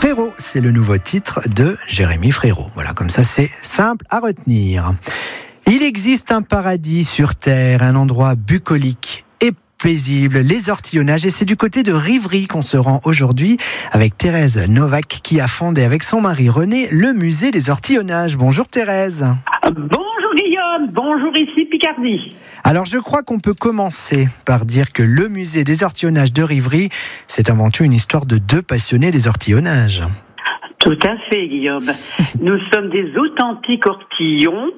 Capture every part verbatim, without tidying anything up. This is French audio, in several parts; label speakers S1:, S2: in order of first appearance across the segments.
S1: Frérot, c'est le nouveau titre de Jérémy Frérot. Voilà, comme ça c'est simple à retenir. Il existe un paradis sur Terre, un endroit bucolique et paisible, les ortillonnages. Et c'est du côté de Rivry qu'on se rend aujourd'hui avec Thérèse Novak qui a fondé avec son mari René le musée des ortillonnages. Bonjour Thérèse.
S2: Bonjour Guillaume, bonjour ici Picardie.
S1: Alors je crois qu'on peut commencer par dire que le musée des ortillonnages de Rivry, c'est avant tout une histoire de deux passionnés des ortillonnages.
S2: Tout à fait Guillaume. Nous sommes des authentiques ortillons.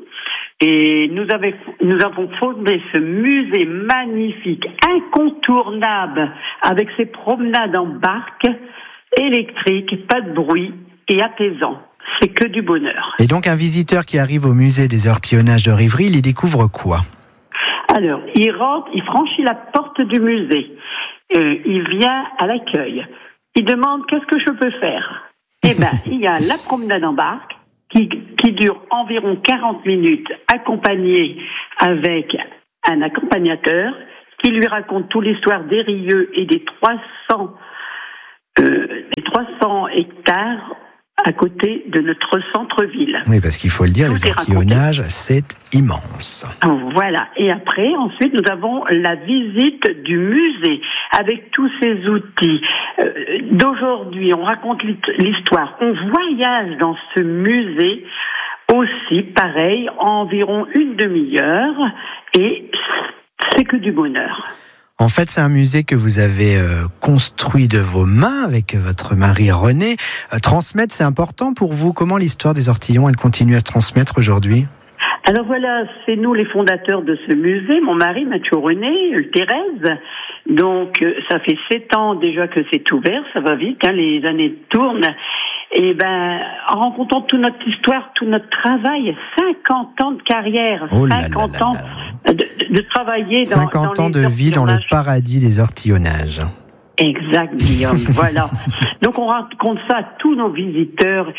S2: Et nous, avez, nous avons fondé ce musée magnifique, incontournable, avec ses promenades en barque, électriques, pas de bruit et apaisant. C'est que du bonheur.
S1: Et donc un visiteur qui arrive au musée des ortillonnages de Rivry, il y découvre quoi ?
S2: Alors, il rentre, il franchit la porte du musée. Euh, il vient à l'accueil. Il demande qu'est-ce que je peux faire ? Eh ben, il y a la promenade en barque, Qui, qui dure environ quarante minutes, accompagné avec un accompagnateur qui lui raconte toute l'histoire des Rieux et des trois cents, euh, des trois cents hectares à côté de notre centre-ville.
S1: Oui, parce qu'il faut le dire,
S2: Tout
S1: les ortillonnages, c'est immense.
S2: Voilà. Et après, ensuite, nous avons la visite du musée avec tous ces outils. Euh, d'aujourd'hui, on raconte l'histoire. On voyage dans ce musée aussi, pareil, environ une demi-heure. Et c'est que du bonheur.
S1: En fait, c'est un musée que vous avez euh, construit de vos mains avec votre mari René. Euh, transmettre, c'est important pour vous. Comment l'histoire des ortillons, elle continue à se transmettre aujourd'hui ?
S2: Alors voilà, c'est nous les fondateurs de ce musée, mon mari Mathieu René, Thérèse. Donc euh, ça fait sept ans déjà que c'est ouvert, ça va vite, hein, les années tournent. Et ben, en rencontrant toute notre histoire, tout notre travail, cinquante ans de carrière,
S1: oh là
S2: cinquante
S1: là là
S2: ans
S1: là.
S2: De, de travailler dans,
S1: cinquante
S2: dans
S1: ans
S2: les
S1: de vie dans le
S2: ortillonnages.
S1: paradis des ortillonnages.
S2: Exact, Guillaume, voilà. Donc on raconte ça à tous nos visiteurs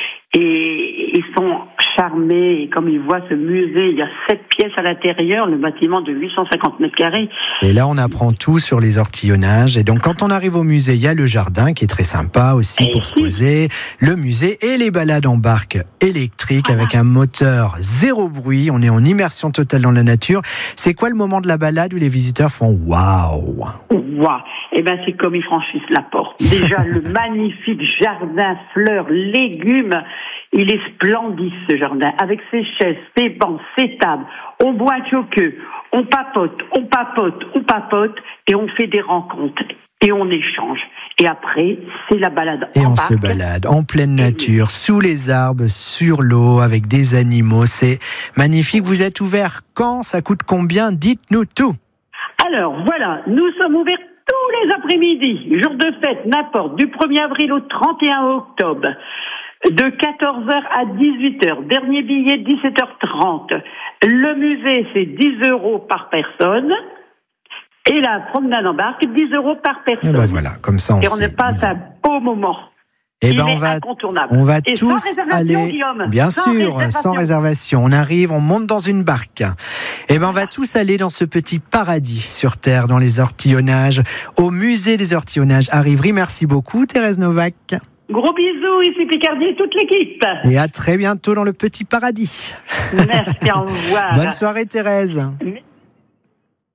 S2: et ils sont charmés. Et comme ils voient ce musée, il y a sept pièces à l'intérieur, le bâtiment de huit cent cinquante mètres carrés.
S1: Et là, on apprend tout sur les ortillonnages. Et donc, quand on arrive au musée, il y a le jardin qui est très sympa aussi pour se poser, le musée et les balades en barque électrique voilà. Avec un moteur zéro bruit. On est en immersion totale dans la nature. C'est quoi le moment de la balade où les visiteurs font waouh ?
S2: Waouh ! Eh ben, c'est comme ils franchissent la porte. Déjà, le magnifique jardin, fleurs, légumes. Il est splendide, ce jardin, avec ses chaises, ses bancs, ses tables. On boit un choqueux, on papote, on papote, on papote, et on fait des rencontres. Et on échange. Et après, c'est la balade
S1: et
S2: en
S1: on
S2: barque.
S1: se balade en pleine nature, sous les arbres, sur l'eau, avec des animaux. C'est magnifique. Vous êtes ouvert quand ? Ça coûte combien ? Dites-nous tout.
S2: Alors, voilà, nous sommes ouverts tous les après-midi, jour de fête, n'importe, du premier avril au trente et un octobre, de quatorze heures à dix-huit heures, dernier billet dix-sept heures trente. Le musée, c'est dix euros par personne, et la promenade en barque, dix euros par personne.
S1: Et ben voilà, comme ça on
S2: Et on
S1: sait.
S2: ne passe un beau moment.
S1: Et ben
S2: Il
S1: on va,
S2: incontournable.
S1: on va
S2: et
S1: tous
S2: sans
S1: aller,
S2: Guillaume.
S1: bien
S2: sans
S1: sûr,
S2: réservation.
S1: sans réservation. On arrive, on monte dans une barque. Et ben on va tous aller dans ce petit paradis sur Terre, dans les ortillonnages, au musée des ortillonnages à Rivry. Merci beaucoup, Thérèse Novak.
S2: Gros bisous, ici Picardie et toute l'équipe.
S1: Et à très bientôt dans le petit paradis.
S2: Merci, au revoir.
S1: Bonne soirée, Thérèse.
S2: Merci.